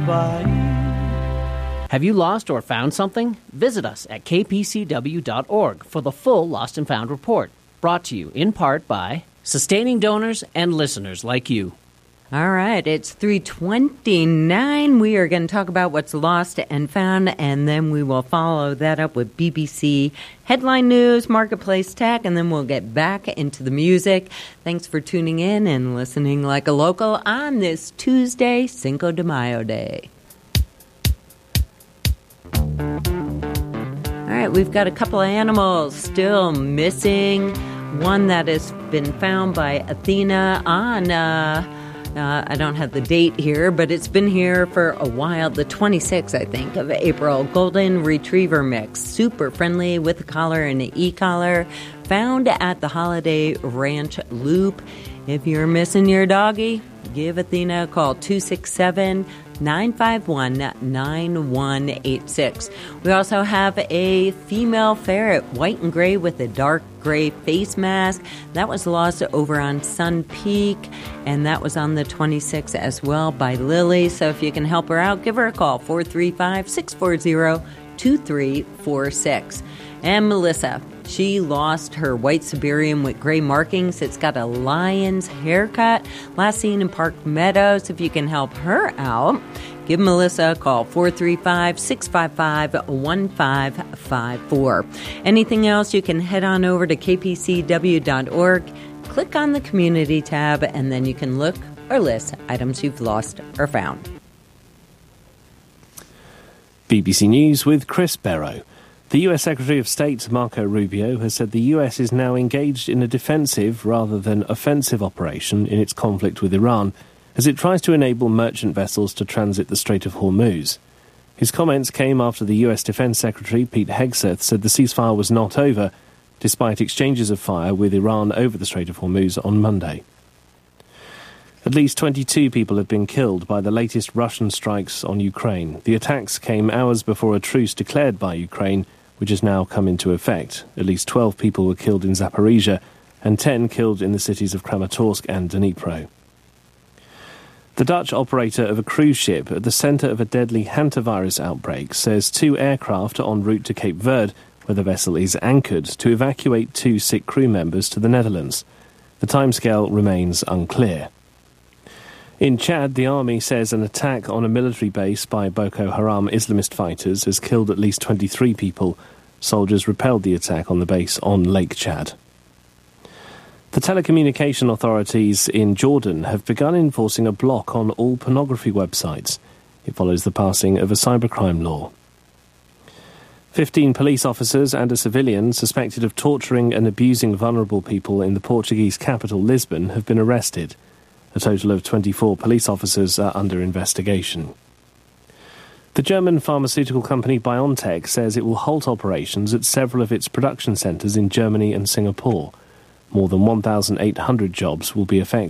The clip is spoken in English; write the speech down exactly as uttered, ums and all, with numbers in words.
Have you lost or found something? Visit us at k p c w dot org for the full Lost and Found report, brought to you in part by sustaining donors and listeners like you. All right, it's three twenty-nine. We are going to talk about what's lost and found, and then we will follow that up with B B C Headline News, Marketplace Tech, and then we'll get back into the music. Thanks for tuning in and listening like a local on this Tuesday, Cinco de Mayo Day. All right, we've got a couple of animals still missing. One that has been found by Athena on... Uh, Uh, I don't have the date here, but it's been here for a while, the twenty-sixth, I think, of April. Golden Retriever mix, super friendly with a collar and an e-collar, found at the Holiday Ranch Loop. If you're missing your doggy, give Athena a call, two six seven, nine five one, nine one eight six. We also have a female ferret, white and gray with a dark gray face mask. That was lost over on Sun Peak, and that was on the twenty-sixth as well by Lily. So if you can help her out, give her a call, four three five, six four zero, two three four six. And Melissa, she lost her white Siberian with gray markings. It's got a lion's haircut. Last seen in Park Meadows. If you can help her out, give Melissa a call, four three five, six five five, one five five four. Anything else, you can head on over to k p c w dot org, click on the Community tab, and then you can look or list items you've lost or found. B B C News with Chris Barrow. The U S Secretary of State, Marco Rubio, has said the U S is now engaged in a defensive rather than offensive operation in its conflict with Iran, as it tries to enable merchant vessels to transit the Strait of Hormuz. His comments came after the U S Defense Secretary, Pete Hegseth, said the ceasefire was not over, despite exchanges of fire with Iran over the Strait of Hormuz on Monday. At least twenty-two people have been killed by the latest Russian strikes on Ukraine. The attacks came hours before a truce declared by Ukraine, which has now come into effect. At least twelve people were killed in Zaporizhia and ten killed in the cities of Kramatorsk and Dnipro. The Dutch operator of a cruise ship at the centre of a deadly hantavirus outbreak says two aircraft are en route to Cape Verde, where the vessel is anchored, to evacuate two sick crew members to the Netherlands. The timescale remains unclear. In Chad, the army says an attack on a military base by Boko Haram Islamist fighters has killed at least twenty-three people. Soldiers repelled the attack on the base on Lake Chad. The telecommunication authorities in Jordan have begun enforcing a block on all pornography websites. It follows the passing of a cybercrime law. Fifteen police officers and a civilian suspected of torturing and abusing vulnerable people in the Portuguese capital, Lisbon, have been arrested. A total of twenty-four police officers are under investigation. The German pharmaceutical company BioNTech says it will halt operations at several of its production centres in Germany and Singapore. More than one thousand eight hundred jobs will be affected.